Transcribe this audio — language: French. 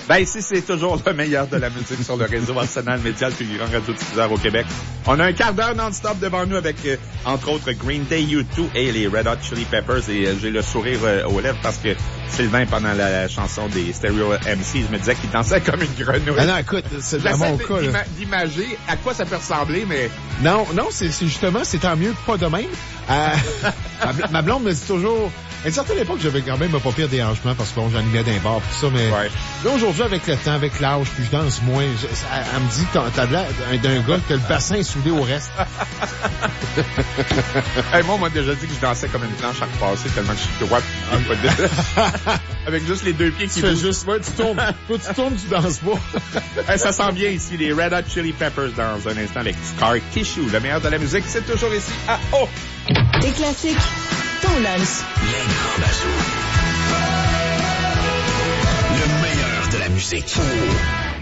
Ben ici, c'est toujours le meilleur de la musique sur le réseau Arsenal Média, le plus grand radio-diffuseur au Québec. On a un quart d'heure non-stop devant nous avec, entre autres, Green Day, U2 et les Red Hot Chili Peppers. Et j'ai le sourire aux lèvres parce que Sylvain, pendant la chanson des Stereo MC, je me disais qu'il dansait comme une grenouille. Ah non, écoute, c'est dans mon cas. D'imager à quoi ça peut ressembler, mais... Non, c'est justement, c'est tant mieux que pas de même. Ma blonde me dit toujours... À une certaine époque, j'avais quand même pas pire déhanchement parce que bon, j'animais d'un bar tout ça, mais là, aujourd'hui, avec le temps, avec l'âge, puis je danse moins, elle me dit que t'as l'air d'un gars que le bassin est soudé au reste. Hey, moi, on m'a déjà dit que je dansais comme une planche à repasser tellement que je suis droit avec juste les deux pieds qui bougent. Juste, ouais, tu tournes. Toi, tu tournes, tu danses pas. Hey, ça sent bien ici, les Red Hot Chili Peppers dans un instant avec Scar Tissue. Le meilleur de la musique, c'est toujours ici à O. Des classiques. Ton lunch. Les grands bazous. Le meilleur de la musique.